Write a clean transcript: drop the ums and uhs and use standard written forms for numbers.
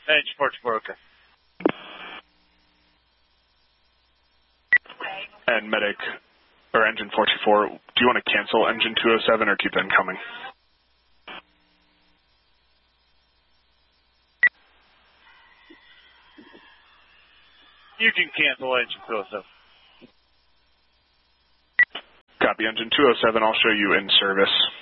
Engine 44, okay. And medic, or engine 44, do you want to cancel engine 207 or keep them coming? You can cancel engine 207. Copy, engine 207, I'll show you in service.